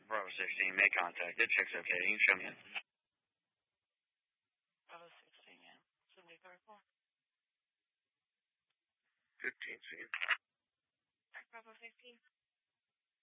Bravo 16, make contact. It checks okay. You can show me in. Bravo 16, yeah. 7034. 15, see. Bravo 15.